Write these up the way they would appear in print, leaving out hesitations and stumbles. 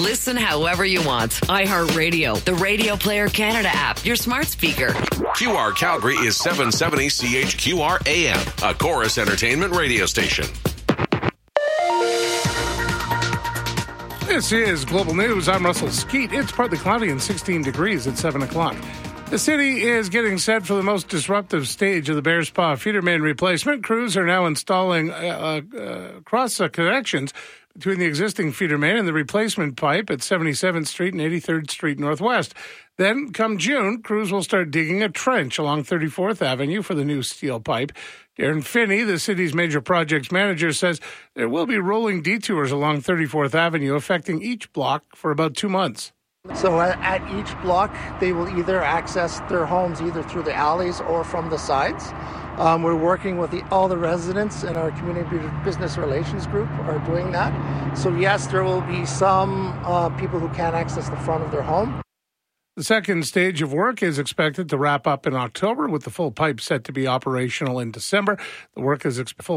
Listen however you want. iHeartRadio, the Radio Player Canada app, your smart speaker. QR Calgary is 770 CHQR AM, a Chorus Entertainment radio station. This is Global News. I'm Russell Skeet. It's partly cloudy and 16 degrees at 7 o'clock. The city is getting set for the most disruptive stage of the Bearspaw feeder main replacement. Crews are now installing cross connections between the existing feeder main and the replacement pipe at 77th Street and 83rd Street Northwest. Then, come June, crews will start digging a trench along 34th Avenue for the new steel pipe. Darren Finney, the city's major projects manager, says there will be rolling detours along 34th Avenue affecting each block for about 2 months. So at each block, they will either access their homes either through the alleys or from the sides. We're working with all the residents in our community business relations group are doing that. So yes, there will be some people who can't access the front of their home. The second stage of work is expected to wrap up in October, with the full pipe set to be operational in December. The work is expected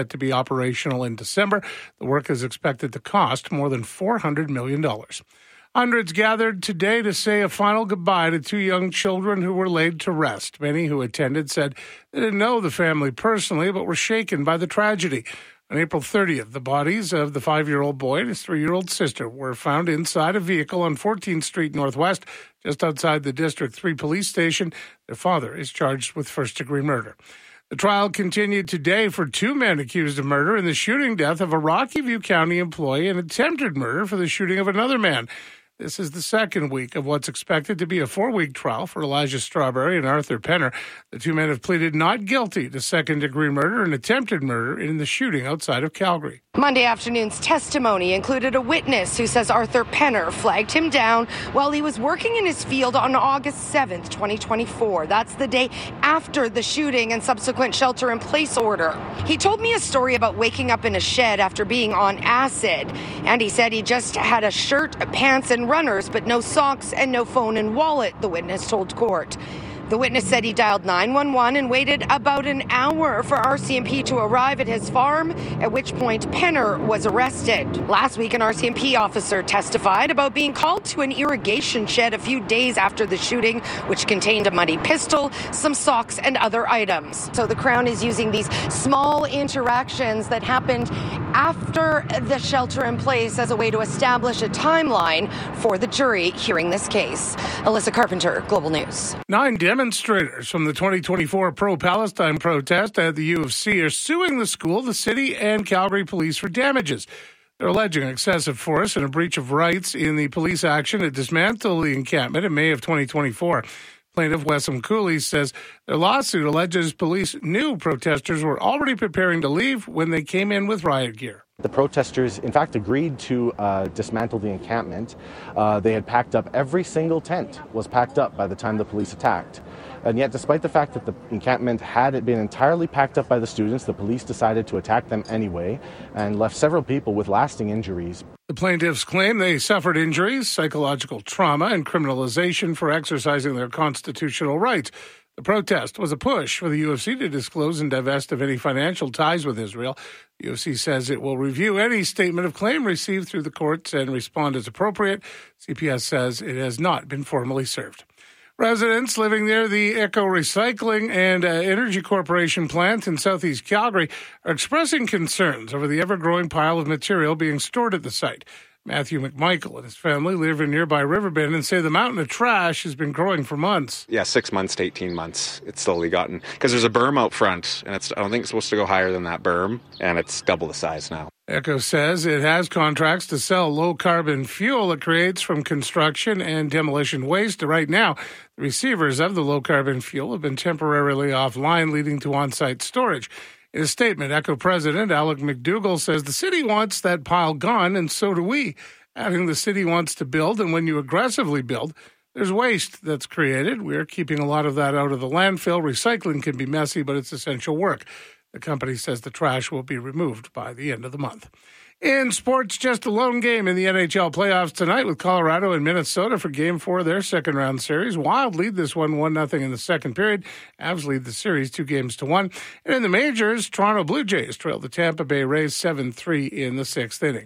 to cost more than $400 million. Hundreds gathered today to say a final goodbye to 2 young children who were laid to rest. Many who attended said they didn't know the family personally, but were shaken by the tragedy. On April 30th, the bodies of the 5-year-old boy and his 3-year-old sister were found inside a vehicle on 14th Street Northwest, just outside the District 3 police station. Their father is charged with first-degree murder. The trial continued today for 2 men accused of murder in the shooting death of a Rocky View County employee and attempted murder for the shooting of another man. This is the second week of what's expected to be a 4-week trial for Elijah Strawberry and Arthur Penner. The 2 men have pleaded not guilty to second-degree murder and attempted murder in the shooting outside of Calgary. Monday afternoon's testimony included a witness who says Arthur Penner flagged him down while he was working in his field on August 7th, 2024. That's the day after the shooting and subsequent shelter-in-place order. He told me a story about waking up in a shed after being on acid, and he said he just had a shirt, pants, and runners, but no socks and no phone and wallet, the witness told court. The witness said he dialed 911 and waited about an hour for RCMP to arrive at his farm, at which point Penner was arrested. Last week, an RCMP officer testified about being called to an irrigation shed a few days after the shooting, which contained a muddy pistol, some socks, and other items. So the Crown is using these small interactions that happened after the shelter in place as a way to establish a timeline for the jury hearing this case. Alyssa Carpenter, Global News. 9 demonstrators from the 2024 pro-Palestine protest at the U of C are suing the school, the city, and Calgary police for damages. They're alleging excessive force and a breach of rights in the police action to dismantle the encampment in May of 2024. Plaintiff Wessam Cooley says their lawsuit alleges police knew protesters were already preparing to leave when they came in with riot gear. The protesters, in fact, agreed to dismantle the encampment. They had packed up every single tent was packed up by the time the police attacked. And yet, despite the fact that the encampment had been entirely packed up by the students, the police decided to attack them anyway and left several people with lasting injuries. The plaintiffs claim they suffered injuries, psychological trauma, and criminalization for exercising their constitutional rights. The protest was a push for the UFC to disclose and divest of any financial ties with Israel. The UFC says it will review any statement of claim received through the courts and respond as appropriate. CPS says it has not been formally served. Residents living near the Eco Recycling and Energy Corporation plant in southeast Calgary are expressing concerns over the ever-growing pile of material being stored at the site. Matthew McMichael and his family live in nearby Riverbend and say the mountain of trash has been growing for months. Yeah, 6 months to 18 months. It's slowly gotten, because there's a berm out front, and I don't think it's supposed to go higher than that berm, and it's double the size now. Eco says it has contracts to sell low-carbon fuel it creates from construction and demolition waste. Right now, the receivers of the low-carbon fuel have been temporarily offline, leading to on-site storage. In a statement, Eco President Alec McDougall says the city wants that pile gone, and so do we. Adding the city wants to build, and when you aggressively build, there's waste that's created. We're keeping a lot of that out of the landfill. Recycling can be messy, but it's essential work. The company says the trash will be removed by the end of the month. In sports, just a lone game in the NHL playoffs tonight with Colorado and Minnesota for Game 4 of their second-round series. Wild lead this one 1-0 in the second period. Avs lead the series 2-1. And in the majors, Toronto Blue Jays trailed the Tampa Bay Rays 7-3 in the sixth inning.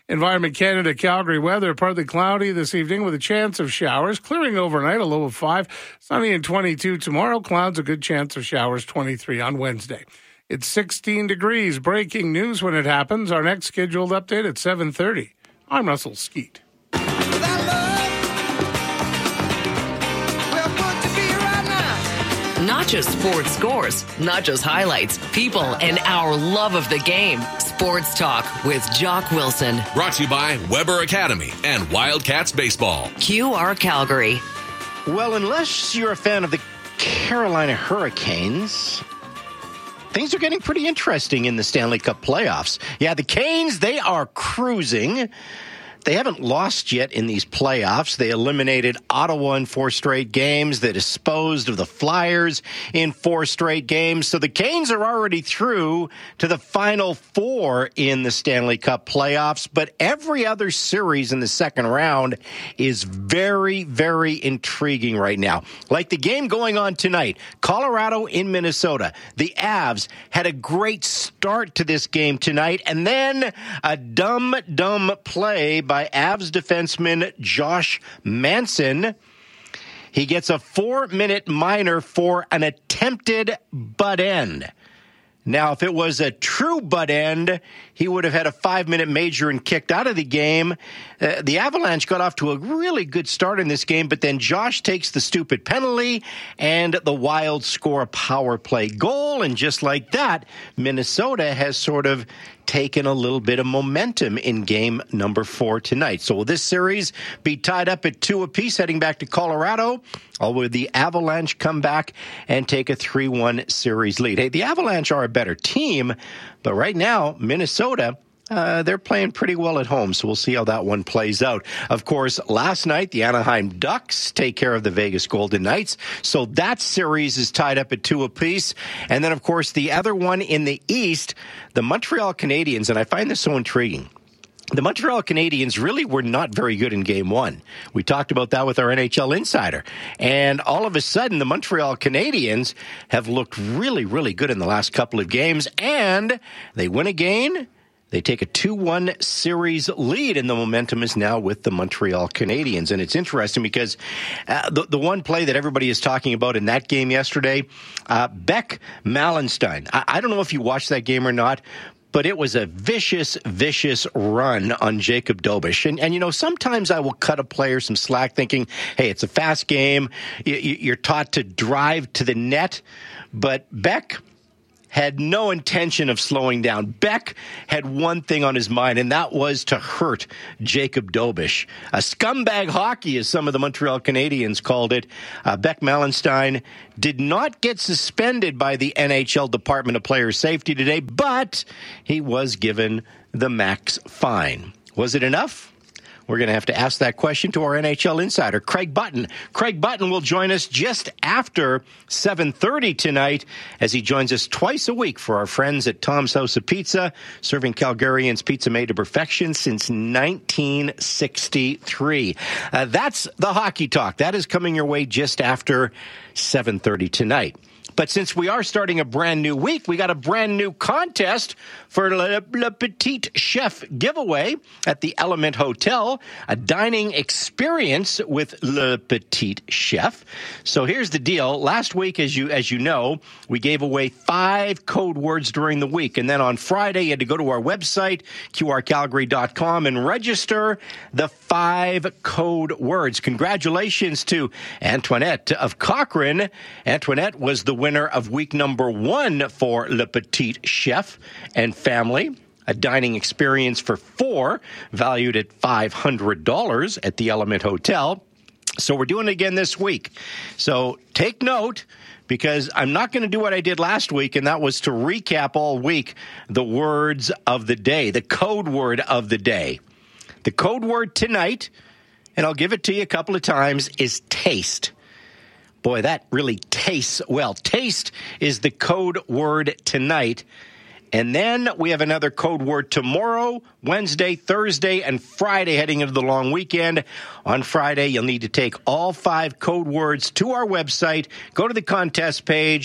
Environment Canada Calgary weather, partly cloudy this evening with a chance of showers, clearing overnight, a low of 5, sunny and 22 tomorrow, clouds, a good chance of showers, 23 on Wednesday. It's 16 degrees. Breaking news when it happens. Our next scheduled update at 7:30. I'm Russell Skeet. Not just sports scores, not just highlights, people, and our love of the game. Sports Talk with Jock Wilson. Brought to you by Weber Academy and Wildcats Baseball. QR Calgary. Well, unless you're a fan of the Carolina Hurricanes, things are getting pretty interesting in the Stanley Cup playoffs. Yeah, the Canes, they are cruising. They haven't lost yet in these playoffs. They eliminated Ottawa in 4 straight games. They disposed of the Flyers in 4 straight games. So the Canes are already through to the Final 4 in the Stanley Cup playoffs. But every other series in the second round is very, very intriguing right now. Like the game going on tonight, Colorado in Minnesota. The Avs had a great start to this game tonight, and then a dumb play by Avs defenseman Josh Manson. He gets a 4-minute minor for an attempted butt end. Now, if it was a true butt end, he would have had a 5-minute major and kicked out of the game. The Avalanche got off to a really good start in this game, but then Josh takes the stupid penalty, and the Wild score a power play goal. And just like that, Minnesota has sort of taken a little bit of momentum in game number 4 tonight. So will this series be tied up at 2 apiece heading back to Colorado? Or will the Avalanche come back and take a 3-1 series lead? Hey, the Avalanche are a better team, but right now, Minnesota, they're playing pretty well at home, so we'll see how that one plays out. Of course, last night, the Anaheim Ducks take care of the Vegas Golden Knights, so that series is tied up at 2 apiece. And then, of course, the other one in the East, the Montreal Canadiens, and I find this so intriguing. The Montreal Canadiens really were not very good in Game 1. We talked about that with our NHL Insider. And all of a sudden, the Montreal Canadiens have looked really, really good in the last couple of games. And they win again. They take a 2-1 series lead, and the momentum is now with the Montreal Canadiens. And it's interesting because the one play that everybody is talking about in that game yesterday, Beck Malenstein. I don't know if you watched that game or not, but it was a vicious run on Jacob Dobish. And you know, sometimes I will cut a player some slack thinking, hey, it's a fast game. You're taught to drive to the net. But Beck had no intention of slowing down. Beck had one thing on his mind, and that was to hurt Jacob Dobish. A scumbag hockey, as some of the Montreal Canadiens called it. Beck Malenstein did not get suspended by the NHL Department of Player Safety today, but he was given the max fine. Was it enough? We're going to have to ask that question to our NHL insider, Craig Button. Craig Button will join us just after 7:30 tonight as he joins us twice a week for our friends at Tom's House of Pizza, serving Calgarians pizza made to perfection since 1963. That's the Hockey Talk. That is coming your way just after 7:30 tonight. But since we are starting a brand new week, we got a brand new contest for Le Petit Chef giveaway at the Element Hotel, a dining experience with Le Petit Chef. So here's the deal. Last week, as you know, we gave away 5 code words during the week. And then on Friday, you had to go to our website, qrcalgary.com, and register the 5 code words. Congratulations to Antoinette of Cochrane. Antoinette was the winner of week number 1 for Le Petit Chef and Family, a dining experience for 4, valued at $500 at the Element Hotel. So we're doing it again this week. So take note, because I'm not going to do what I did last week, and that was to recap all week the words of the day, the code word of the day. The code word tonight, and I'll give it to you a couple of times, is taste. Boy, that really tastes well. Taste is the code word tonight. And then we have another code word tomorrow, Wednesday, Thursday, and Friday heading into the long weekend. On Friday, you'll need to take all 5 code words to our website, go to the contest page,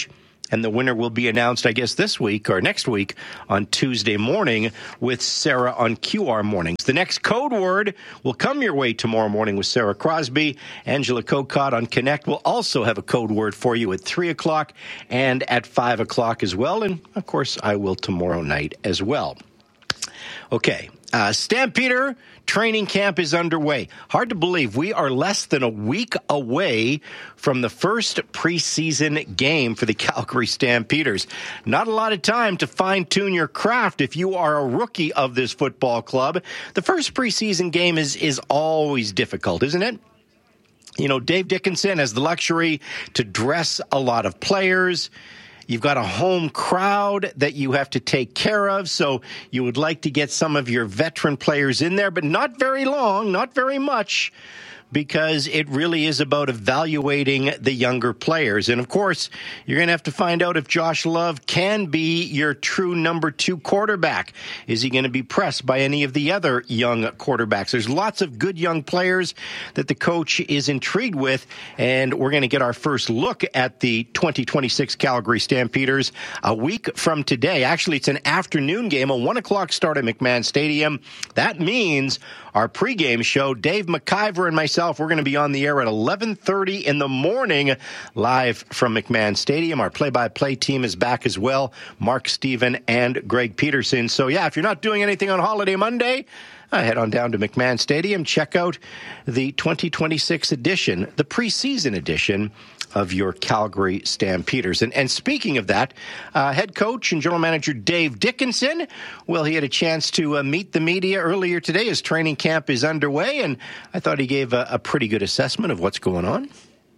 And the winner will be announced, I guess, this week or next week on Tuesday morning with Sarah on QR Mornings. The next code word will come your way tomorrow morning with Sarah Crosby. Angela Kokott on Connect will also have a code word for you at 3 o'clock and at 5 o'clock as well. And, of course, I will tomorrow night as well. Okay. Stampeder training camp is underway. Hard to believe we are less than a week away from the first preseason game for the Calgary Stampeders. Not a lot of time to fine-tune your craft if you are a rookie of this football club. The first preseason game is always difficult, isn't it? You know, Dave Dickenson has the luxury to dress a lot of players. You've got a home crowd that you have to take care of, so you would like to get some of your veteran players in there, but not very long, not very much, because it really is about evaluating the younger players. And, of course, you're going to have to find out if Josh Love can be your true number 2 quarterback. Is he going to be pressed by any of the other young quarterbacks? There's lots of good young players that the coach is intrigued with, and we're going to get our first look at the 2026 Calgary Stampeders a week from today. Actually, it's an afternoon game, a 1 o'clock start at McMahon Stadium. That means our pregame show, Dave McIver and myself, we're going to be on the air at 11:30 in the morning, live from McMahon Stadium. Our play-by-play team is back as well, Mark Stephen and Greg Peterson. So, yeah, if you're not doing anything on Holiday Monday, head on down to McMahon Stadium. Check out the 2026 edition, the preseason edition of your Calgary Stampeders. And speaking of that, head coach and general manager Dave Dickenson, well, he had a chance to meet the media earlier today. His training camp is underway, and I thought he gave a pretty good assessment of what's going on.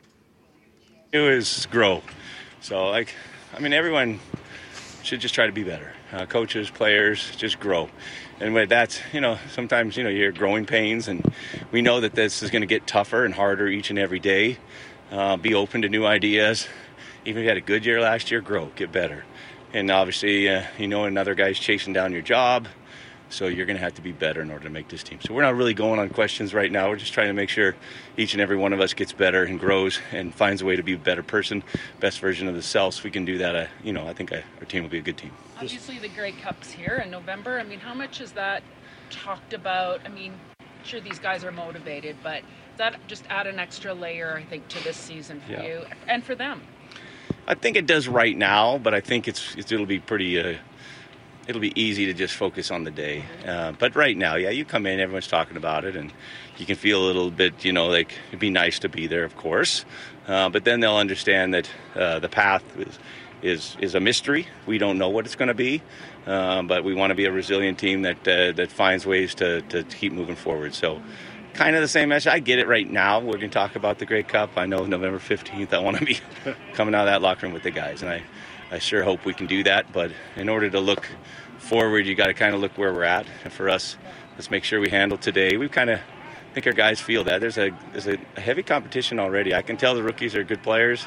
It was grow. So, everyone should just try to be better. Coaches, players, just grow. And with that, sometimes, you hear growing pains, and we know that this is going to get tougher and harder each and every day. Be open to new ideas. Even if you had a good year last year, grow, get better. And obviously, another guy's chasing down your job, so you're going to have to be better in order to make this team. So we're not really going on questions right now. We're just trying to make sure each and every one of us gets better and grows and finds a way to be a better person, best version of themselves. If we can do that, I think our team will be a good team. Obviously, the Grey Cup's here in November. How much is that talked about? Sure, these guys are motivated, but that just add an extra layer, I think, to this season for you and for them? I think it does right now, but I think it'll be pretty. It'll be easy to just focus on the day. But right now, you come in, everyone's talking about it, and you can feel a little bit, like it'd be nice to be there, of course. But then they'll understand that the path is a mystery. We don't know what it's going to be, but we want to be a resilient team that finds ways to keep moving forward. So. Kind of the same message. I get it right now. We're going to talk about the Grey Cup. I know November 15th, I want to be coming out of that locker room with the guys, and I sure hope we can do that. But in order to look forward, you got to kind of look where we're at. And for us, let's make sure we handle today. We kind of think our guys feel that. There's a heavy competition already. I can tell the rookies are good players.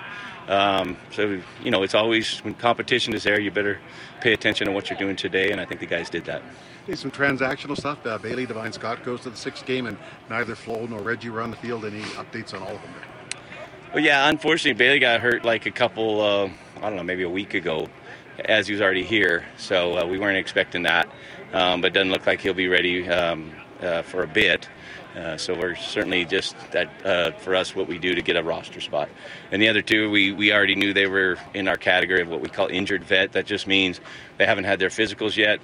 So, it's always, when competition is there, you better pay attention to what you're doing today, and I think the guys did that. Some transactional stuff. Bailey Devine Scott goes to the 6th game, and neither Flo nor Reggie were on the field. Any updates on all of them? Well, unfortunately, Bailey got hurt like a couple, maybe a week ago, as he was already here. So we weren't expecting that. But it doesn't look like he'll be ready for a bit. So we're certainly just that for us what we do to get a roster spot. And the other two, we already knew they were in our category of what we call injured vet. That just means they haven't had their physicals yet.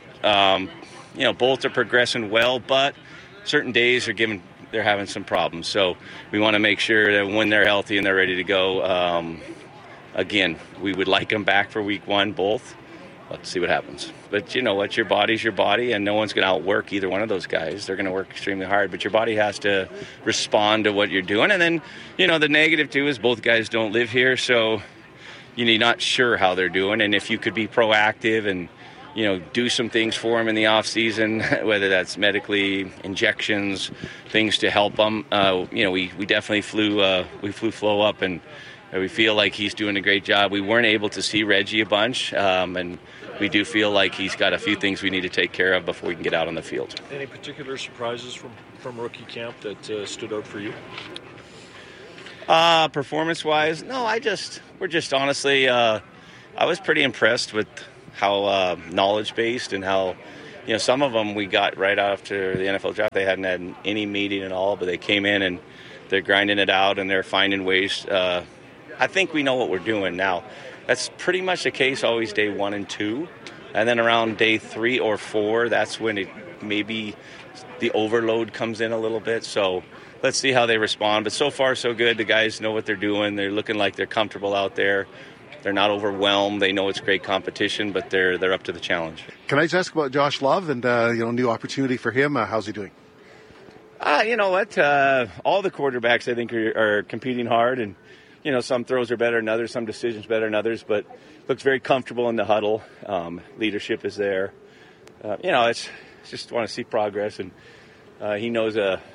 Both are progressing well, but certain days they're having some problems. So we want to make sure that when they're healthy and they're ready to go, again, we would like them back for week 1, both. Let's see what happens. But you know what? Your body's your body, and no one's going to outwork either one of those guys. They're going to work extremely hard, but your body has to respond to what you're doing. And then, the negative, too, is both guys don't live here, so you're not sure how they're doing. And if you could be proactive and, do some things for them in the off season, whether that's medically, injections, things to help them. We definitely flew Flo up, and we feel like he's doing a great job. We weren't able to see Reggie a bunch, and we do feel like he's got a few things we need to take care of before we can get out on the field. Any particular surprises from rookie camp that stood out for you? Performance-wise, no. We're just honestly. I was pretty impressed with how knowledge-based and how, some of them we got right after the NFL draft. They hadn't had any meeting at all, but they came in and they're grinding it out and they're finding ways. I think we know what we're doing now. That's pretty much the case always day 1 and 2. And then around day 3 or 4, that's when maybe the overload comes in a little bit. So let's see how they respond. But so far, so good. The guys know what they're doing. They're looking like they're comfortable out there. They're not overwhelmed. They know it's great competition, but they're up to the challenge. Can I just ask about Josh Love and new opportunity for him? How's he doing? You know what? All the quarterbacks I think are competing hard, and some throws are better than others, some decisions better than others, but looks very comfortable in the huddle. Leadership is there. It's just want to see progress, and he knows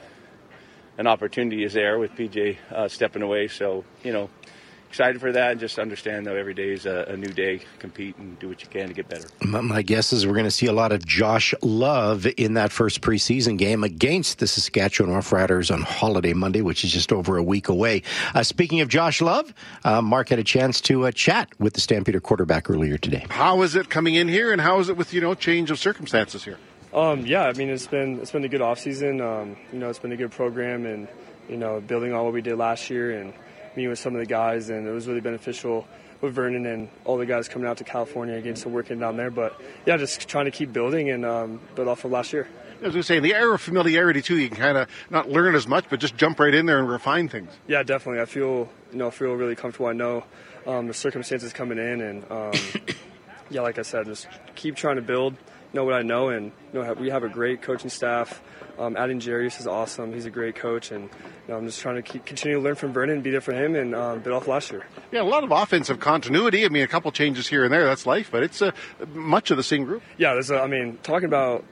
an opportunity is there with PJ stepping away. So excited for that, and just understand though every day is a new day. Compete and do what you can to get better. My guess is we're going to see a lot of Josh Love in that first preseason game against the Saskatchewan Roughriders on Holiday Monday, which is just over a week away. Speaking of Josh Love, Mark had a chance to chat with the Stampeder quarterback earlier today. How is it coming in here, and how is it with change of circumstances here? It's been a good offseason. It's been a good program, and building on what we did last year and meeting with some of the guys, and it was really beneficial with Vernon and all the guys coming out to California and getting some work in down there. But just trying to keep building and build off of last year. I was going to say, in the era of familiarity too, you can kind of not learn as much, but just jump right in there and refine things. Yeah, definitely. I feel really comfortable. I know the circumstances coming in, and like I said, just keep trying to build. Know what I know, and we have a great coaching staff. Adding Jarius is awesome. He's a great coach, and I'm just trying to continue to learn from Vernon and be there for him and build off last year. Yeah, a lot of offensive continuity. I mean, a couple changes here and there. That's life, but it's much of the same group. Yeah, talking about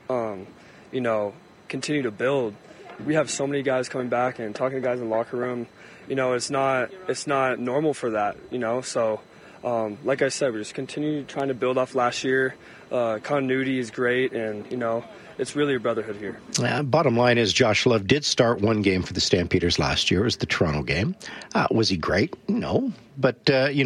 continue to build. We have so many guys coming back, and talking to guys in the locker room. It's not normal for that. So. Like I said, we just continue trying to build off last year. Continuity is great, and, it's really a brotherhood here. Bottom line is Josh Love did start one game for the Stampeders last year. It was the Toronto game. Was he great? No. But,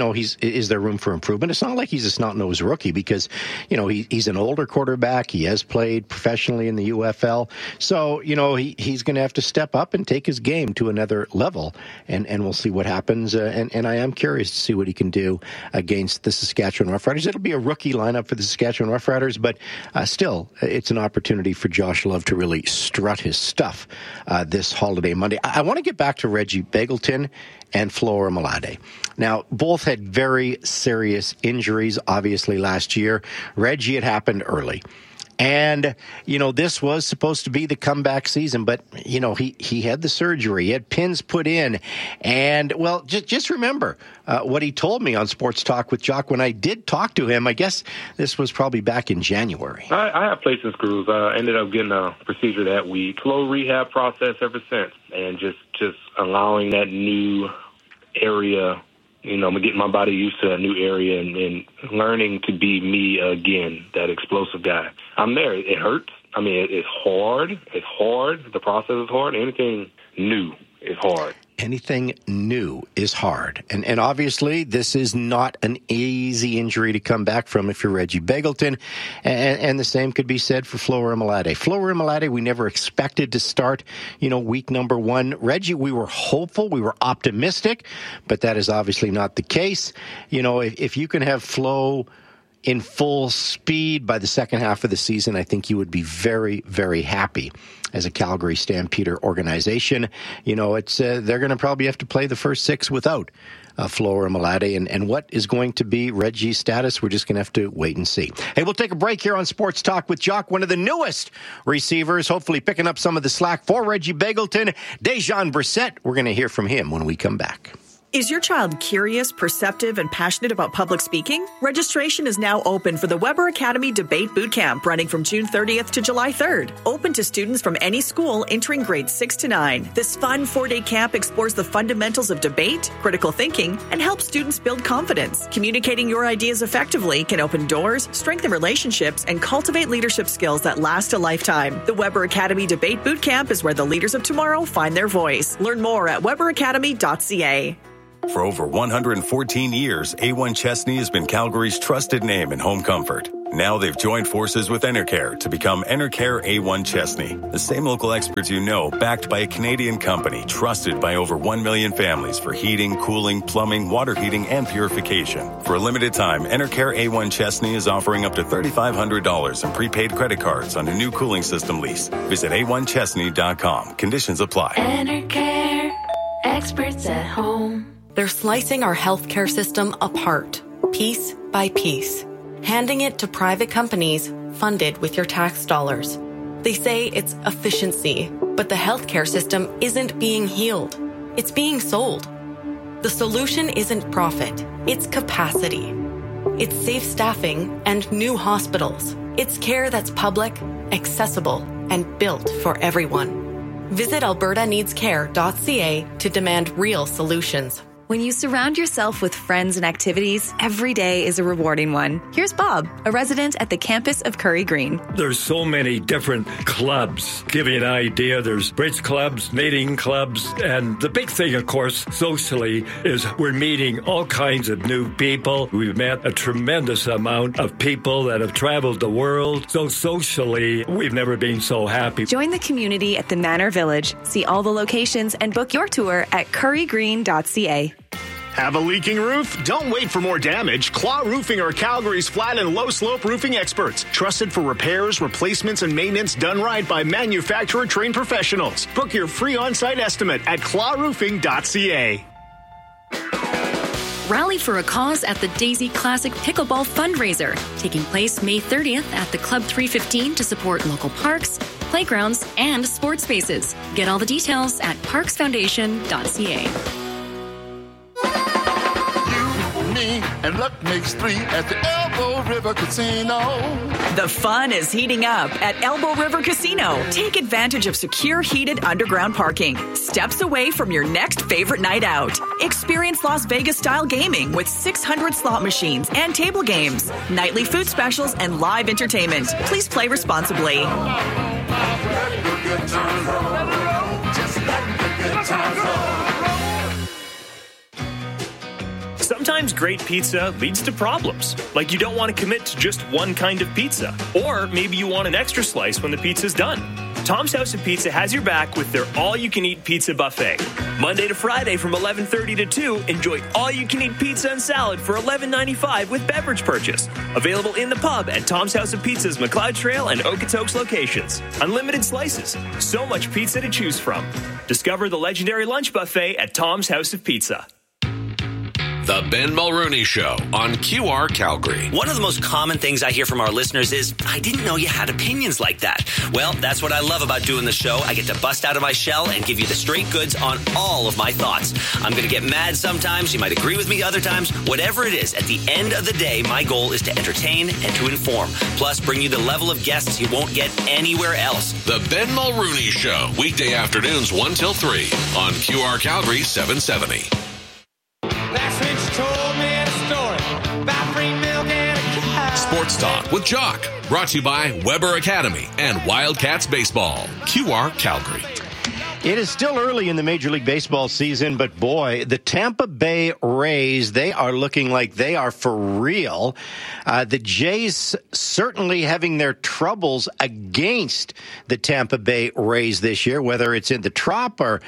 is there room for improvement? It's not like he's a snot-nosed rookie because, he's an older quarterback. He has played professionally in the UFL. So, he's going to have to step up and take his game to another level, and we'll see what happens. And I am curious to see what he can do against the Saskatchewan Roughriders. It'll be a rookie lineup for the Saskatchewan Roughriders, but still, it's an opportunity for Josh Love to really strut his stuff this Holiday Monday. I want to get back to Reggie Begelton and Flo Orimolade. Now, both had very serious injuries, obviously, last year. Reggie, it happened early. And, this was supposed to be the comeback season, but, he had the surgery. He had pins put in. And, well, just remember what he told me on Sports Talk with Jock when I did talk to him. I guess this was probably back in January. I have placed in screws. I ended up getting a procedure that week. Slow rehab process ever since. And just allowing that new area, I'm getting my body used to a new area and learning to be me again, that explosive guy. I'm there. It hurts. I mean, it's hard. It's hard. The process is hard. Anything new is hard. Anything new is hard. And obviously, this is not an easy injury to come back from if you're Reggie Begelton. And the same could be said for Flo Orimolade. Flo Orimolade, we never expected to start, week number 1. Reggie, we were hopeful. We were optimistic. But that is obviously not the case. If you can have Flo in full speed by the second half of the season, I think you would be very, very happy as a Calgary Stampeder organization. It's they're going to probably have to play the first 6 without Flo Orimolade. And what is going to be Reggie's status, we're just going to have to wait and see. Hey, we'll take a break here on Sports Talk with Jock, one of the newest receivers, hopefully picking up some of the slack for Reggie Begelton, Dejan Brissett. We're going to hear from him when we come back. Is your child curious, perceptive, and passionate about public speaking? Registration is now open for the Weber Academy Debate Bootcamp running from June 30th to July 3rd. Open to students from any school entering grades 6 to 9. This fun 4-day camp explores the fundamentals of debate, critical thinking, and helps students build confidence. Communicating your ideas effectively can open doors, strengthen relationships, and cultivate leadership skills that last a lifetime. The Weber Academy Debate Bootcamp is where the leaders of tomorrow find their voice. Learn more at weberacademy.ca. For over 114 years, A1 Chesney has been Calgary's trusted name in home comfort. Now they've joined forces with Enercare to become Enercare A1 Chesney. The same local experts you know, backed by a Canadian company, trusted by over 1 million families for heating, cooling, plumbing, water heating, and purification. For a limited time, Enercare A1 Chesney is offering up to $3,500 in prepaid credit cards on a new cooling system lease. Visit a1chesney.com. Conditions apply. Enercare, experts at home. They're slicing our healthcare system apart, piece by piece, handing it to private companies funded with your tax dollars. They say it's efficiency, but the healthcare system isn't being healed. It's being sold. The solution isn't profit, it's capacity. It's safe staffing and new hospitals. It's care that's public, accessible, and built for everyone. Visit albertaneedscare.ca to demand real solutions. When you surround yourself with friends and activities, every day is a rewarding one. Here's Bob, a resident at the campus of Curry Green. There's so many different clubs. Give you an idea, there's bridge clubs, knitting clubs, and the big thing, of course, socially, is we're meeting all kinds of new people. We've met a tremendous amount of people that have traveled the world. So socially, we've never been so happy. Join the community at the Manor Village. See all the locations and book your tour at currygreen.ca. Have a leaking roof? Don't wait for more damage. Claw Roofing are Calgary's flat and low slope roofing experts. Trusted for repairs, replacements, and maintenance done right by manufacturer-trained professionals. Book your free on-site estimate at clawroofing.ca. Rally for a cause at the Daisy Classic Pickleball Fundraiser, taking place May 30th at the Club 315 to support local parks, playgrounds, and sports spaces. Get all the details at parksfoundation.ca. And luck makes three at the Elbow River Casino. The fun is heating up at Elbow River Casino. Take advantage of secure, heated underground parking, steps away from your next favorite night out. Experience Las Vegas-style gaming with 600 slot machines and table games, nightly food specials, and live entertainment. Please play responsibly. Sometimes great pizza leads to problems, like you don't want to commit to just one kind of pizza, or maybe you want an extra slice when the pizza's done. Tom's House of Pizza has your back with their all-you-can-eat pizza buffet. Monday to Friday from 11:30 to 2, enjoy all-you-can-eat pizza and salad for $11.95 with beverage purchase. Available in the pub at Tom's House of Pizza's McLeod Trail and Okotoks locations. Unlimited slices, so much pizza to choose from. Discover the legendary lunch buffet at Tom's House of Pizza. The Ben Mulrooney Show on QR Calgary. One of the most common things I hear from our listeners is, I didn't know you had opinions like that. Well, that's what I love about doing the show. I get to bust out of my shell and give you the straight goods on all of my thoughts. I'm going to get mad sometimes. You might agree with me other times. Whatever it is, at the end of the day, my goal is to entertain and to inform. Plus, bring you the level of guests you won't get anywhere else. The Ben Mulrooney Show. Weekday afternoons 1 till 3 on QR Calgary 770. Last week she told me a story about free milk and a cow. Sports Talk with Jock. Brought to you by Weber Academy and Wildcats Baseball. QR Calgary. It is still early in the Major League Baseball season, but boy, the Tampa Bay Rays, they are looking like they are for real. The Jays certainly having their troubles against the Tampa Bay Rays this year, whether it's in the Trop or,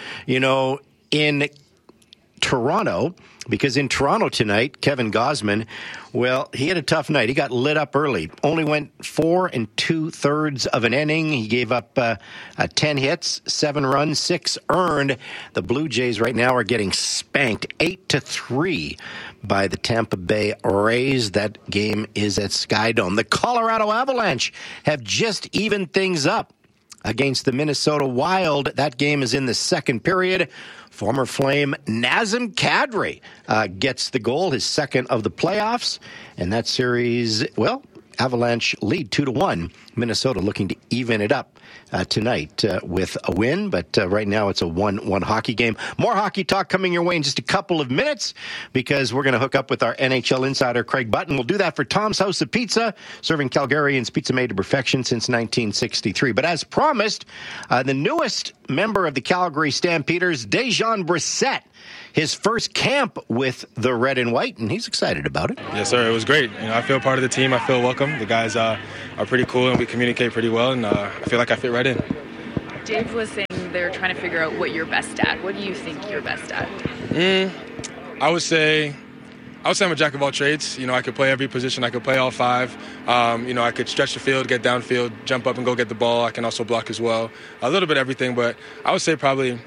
in Toronto. Because in Toronto tonight, Kevin Gausman, well, he had a tough night. He got lit up early. Only went 4 2/3 of an inning. He gave up 10 hits, 7 runs, 6 earned. The Blue Jays right now are getting spanked 8-3 by the Tampa Bay Rays. That game is at Skydome. The Colorado Avalanche have just evened things up against the Minnesota Wild. That game is in the second period. Former Flame Nazem Kadri gets the goal, his second of the playoffs. And that series, well, Avalanche lead 2-1. Minnesota looking to even it up tonight with a win, but right now it's a 1-1 hockey game. More hockey talk coming your way in just a couple of minutes because we're going to hook up with our NHL insider, Craig Button. We'll do that for Tom's House of Pizza, serving Calgarians pizza made to perfection since 1963. But as promised, the newest member of the Calgary Stampeders, Dejan Brissett, his first camp with the red and white, and he's excited about it. Yes, sir. It was great. I feel part of the team. I feel welcome. The guys are pretty cool, and we communicate pretty well, and I feel like I fit right in. Dave was saying they're trying to figure out what you're best at. What do you think you're best at? I would say I'm a jack of all trades. I could play every position. I could play all five. I could stretch the field, get downfield, jump up and go get the ball. I can also block as well. A little bit of everything, but I would say probably,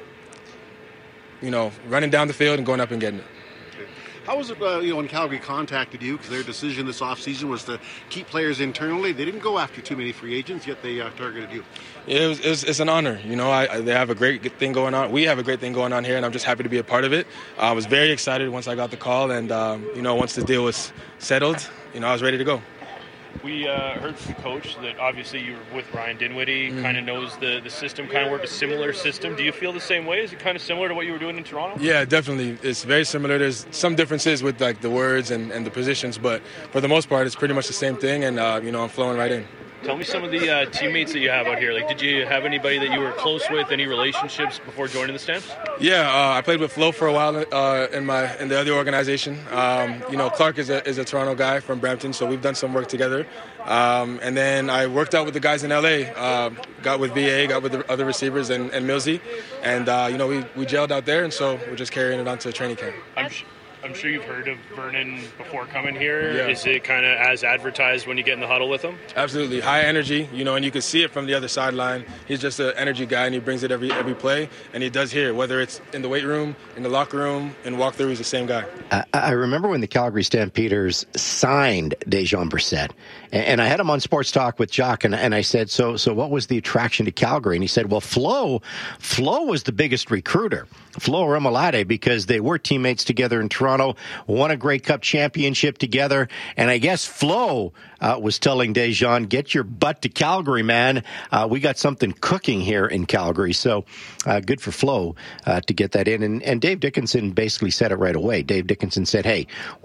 running down the field and going up and getting it. How was it, when Calgary contacted you? Because their decision this offseason was to keep players internally. They didn't go after too many free agents, yet they targeted you. Yeah, it's an honor. They have a great thing going on. We have a great thing going on here, and I'm just happy to be a part of it. I was very excited once I got the call, and, once the deal was settled, I was ready to go. We heard from Coach that obviously you were with Ryan Dinwiddie, kind of knows the system, kind of worked a similar system. Do you feel the same way? Is it kind of similar to what you were doing in Toronto? Yeah, definitely. It's very similar. There's some differences with the words and the positions, but for the most part, it's pretty much the same thing, and, I'm flowing right in. Tell me some of the teammates that you have out here. Did you have anybody that you were close with, any relationships before joining the Stamps? Yeah, I played with Flo for a while in the other organization. Clark is a Toronto guy from Brampton, so we've done some work together. And then I worked out with the guys in LA. Got with VA, got with the other receivers and Millsy, and we gelled out there, and so we're just carrying it on to training camp. I'm sure you've heard of Vernon before coming here. Yeah. Is it kind of as advertised when you get in the huddle with him? Absolutely. High energy, and you can see it from the other sideline. He's just an energy guy, and he brings it every play, and he does here, whether it's in the weight room, in the locker room, in walkthrough, he's the same guy. I remember when the Calgary Stampeders signed Dejan Brissett, and I had him on Sports Talk with Jock, and I said, so what was the attraction to Calgary? And he said, well, Flo was the biggest recruiter, Flo Remalade, because they were teammates together in Toronto, won a Grey Cup championship together, and I guess Flo was telling Dejan, get your butt to Calgary, man. We got something cooking here in Calgary, so good for Flo to get that in. And Dave Dickinson basically said it right away. Dave Dickinson said, hey,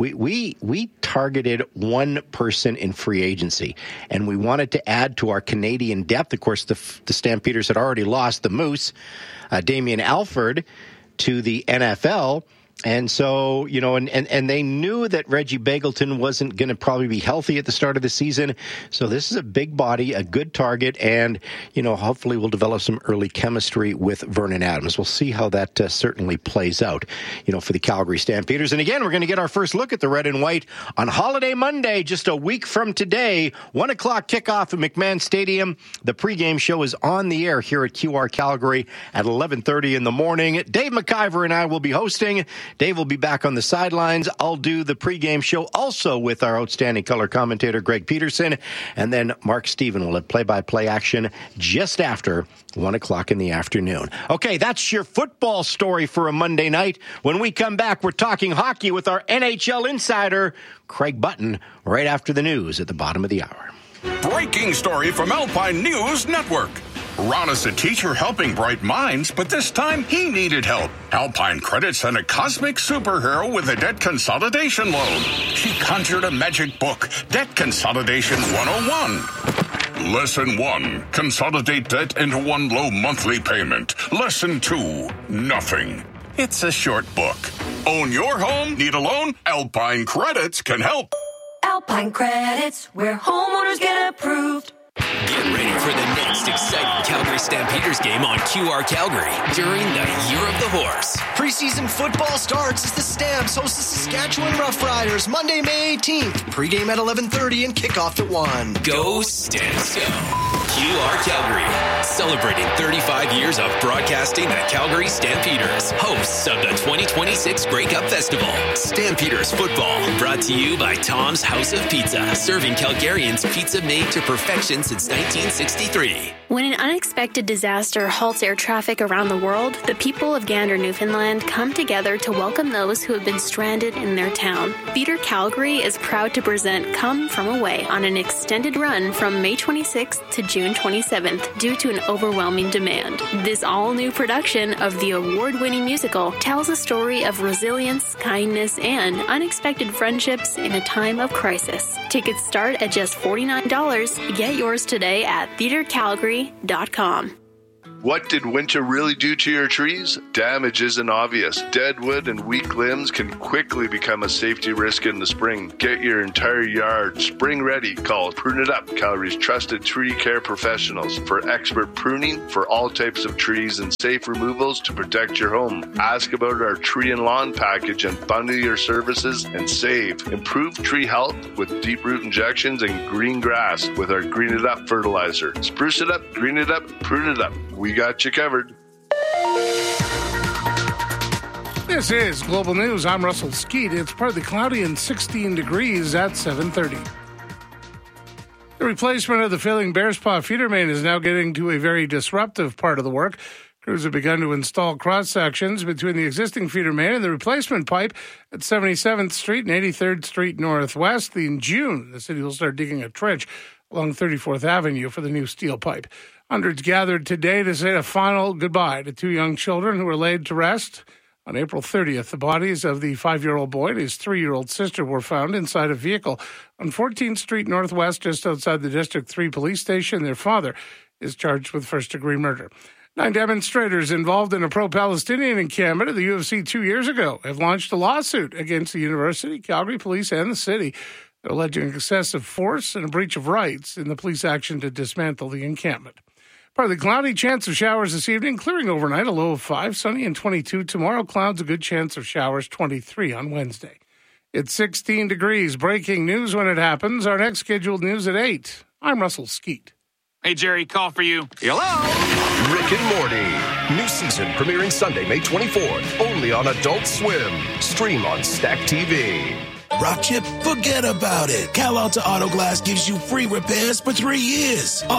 we targeted one person in free agency, and we wanted to add to our Canadian depth. Of course, the Stampeders had already lost the Moose, Damien Alford, to the NFL. And so, and they knew that Reggie Begelton wasn't going to probably be healthy at the start of the season. So this is a big body, a good target, and, hopefully we'll develop some early chemistry with Vernon Adams. We'll see how that certainly plays out, for the Calgary Stampeders. And again, we're going to get our first look at the red and white on Holiday Monday, just a week from today, 1 o'clock kickoff at McMahon Stadium. The pregame show is on the air here at QR Calgary at 11:30 in the morning. Dave McIver and I will be hosting. Dave will be back on the sidelines. I'll do the pregame show also with our outstanding color commentator, Greg Peterson. And then Mark Stephen will have play-by-play action just after 1 o'clock in the afternoon. Okay, that's your football story for a Monday night. When we come back, we're talking hockey with our NHL insider, Craig Button, right after the news at the bottom of the hour. Breaking story from Alpine News Network. Ron is a teacher helping bright minds, but this time he needed help. Alpine Credit sent a cosmic superhero with a debt consolidation loan. She conjured a magic book, Debt Consolidation 101. Lesson 1, consolidate debt into one low monthly payment. Lesson 2, nothing. It's a short book. Own your home? Need a loan? Alpine Credits can help. Alpine Credits, where homeowners get approved. Get ready for the next exciting Calgary Stampeders game on QR Calgary during the Year of the Horse. Preseason football starts as the Stamps host the Saskatchewan Roughriders Monday, May 18th. Pre-game at 11:30 and kickoff at 1. Go Stamps, go. QR Calgary, celebrating 35 years of broadcasting the Calgary Stampeders, hosts of the 2026 Grey Cup Festival. Stampeders football, brought to you by Tom's House of Pizza, serving Calgarians pizza made to perfection since 1963. When an unexpected disaster halts air traffic around the world, the people of Gander, Newfoundland come together to welcome those who have been stranded in their town. Theatre Calgary is proud to present Come From Away on an extended run from May 26th to June 27th due to an overwhelming demand. This all-new production of the award-winning musical tells a story of resilience, kindness, and unexpected friendships in a time of crisis. Tickets start at just $49. Get yours today at theatrecalgary.com. What did winter really do to your trees? Damage isn't obvious. Dead wood and weak limbs can quickly become a safety risk in the spring. Get your entire yard spring ready. Call Prune It Up, Calgary's trusted tree care professionals, for expert pruning for all types of trees and safe removals to protect your home. Ask about our tree and lawn package and bundle your services and save. Improve tree health with deep root injections and green grass with our Green It Up fertilizer. Spruce it up, green it up, prune it up. We got you covered. This is Global News. I'm Russell Skeet. It's partly cloudy and 16 degrees at 7:30. The replacement of the failing Bearspaw feeder main is now getting to a very disruptive part of the work. Crews have begun to install cross-sections between the existing feeder main and the replacement pipe at 77th Street and 83rd Street Northwest. In June, the city will start digging a trench along 34th Avenue for the new steel pipe. Hundreds gathered today to say a final goodbye to two young children who were laid to rest. On April 30th, the bodies of the 5-year-old boy and his 3-year-old sister were found inside a vehicle on 14th Street Northwest, just outside the District 3 police station. Their father is charged with first-degree murder. 9 demonstrators involved in a pro-Palestinian encampment at the UFC 2 years ago have launched a lawsuit against the university, Calgary Police, and the city. They're alleging excessive force and a breach of rights in the police action to dismantle the encampment. Partly cloudy, chance of showers this evening, clearing overnight, a low of 5, sunny and 22. Tomorrow, clouds, a good chance of showers, 23 on Wednesday. It's 16 degrees. Breaking news when it happens. Our next scheduled news at 8. I'm Russell Skeet. Hey, Jerry, call for you. Hello? Rick and Morty. New season premiering Sunday, May 24th. Only on Adult Swim. Stream on Stack TV. Rock chip? Forget about it. Cal Alta Auto Glass gives you free repairs for 3 years.